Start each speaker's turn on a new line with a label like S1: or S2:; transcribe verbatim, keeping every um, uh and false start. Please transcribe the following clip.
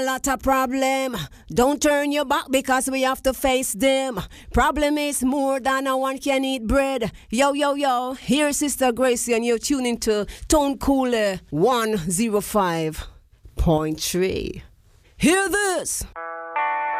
S1: Lot of problem. Don't turn your back because we have to face them. Problem is more than a one can eat bread. Yo, yo, yo. Here's Sister Gracie and you're tuning to Tone Cooler one oh five point three. Hear this.